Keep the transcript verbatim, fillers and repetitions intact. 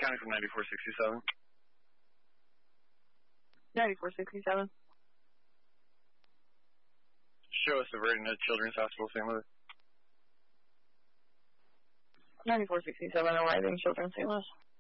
County from ninety-four sixty-seven. ninety-four sixty-seven. Show us diverting to Children's Hospital, Saint Louis. ninety-four sixty-seven, arriving Children's, Saint Louis.